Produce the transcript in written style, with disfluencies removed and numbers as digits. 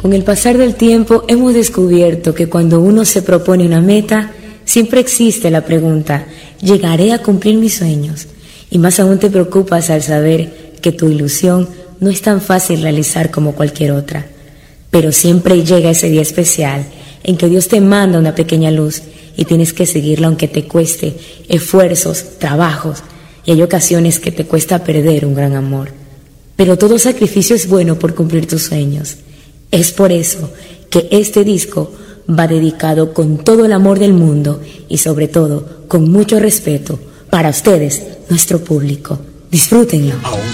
Con el pasar del tiempo hemos descubierto que cuando uno se propone una meta, siempre existe la pregunta, ¿llegaré a cumplir mis sueños? Y más aún te preocupas al saber que tu ilusión no es tan fácil realizar como cualquier otra. Pero siempre llega ese día especial en que Dios te manda una pequeña luz y tienes que seguirla aunque te cueste esfuerzos, trabajos, y hay ocasiones que te cuesta perder un gran amor. Pero todo sacrificio es bueno por cumplir tus sueños. Es por eso que este disco va dedicado con todo el amor del mundo y sobre todo con mucho respeto para ustedes, nuestro público. Disfrútenlo.